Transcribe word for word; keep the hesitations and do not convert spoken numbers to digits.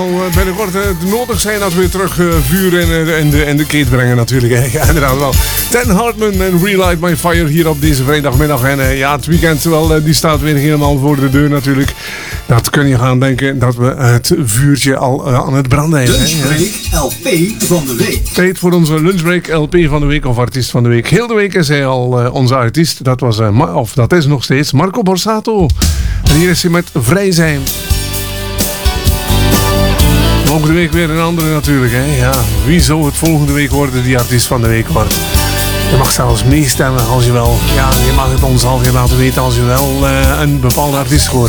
Binnenkort het nodig zijn dat we terug uh, vuur en, uh, en, de, en de keet brengen natuurlijk. Hè. Ja, inderdaad wel. Dan Hartman en Relight My Fire hier op deze vrijdagmiddag. En uh, ja, het weekend wel, uh, die staat weer helemaal voor de deur natuurlijk. Dat kun je gaan denken dat we het vuurtje al uh, aan het branden zijn. Lunchbreak L P van de week. Tijd voor onze Lunchbreak L P van de week of artiest van de week. Heel de week is hij al uh, onze artiest. Dat was, uh, Ma- of dat is nog steeds Marco Borsato. En hier is hij met Vrij Zijn. Volgende week weer een andere natuurlijk. Hè? Ja, wie zou het volgende week worden die artiest van de week wordt? Je mag zelfs meestemmen als je wel. Ja, je mag het ons alweer laten weten als je wel uh, een bepaalde artiest hoort.